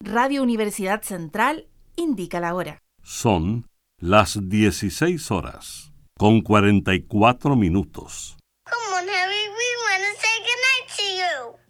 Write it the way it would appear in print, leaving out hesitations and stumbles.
Radio Universidad Central indica la hora. Son las 16 horas, con 44 minutos. Come on, Harry, we want to say goodnight to you.